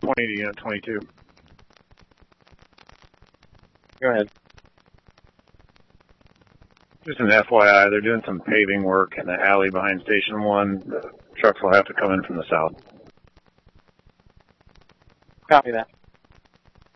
20 to Unit 22. Go ahead. Just an FYI, they're doing some paving work in the alley behind Station 1. The trucks will have to come in from the south. Copy that.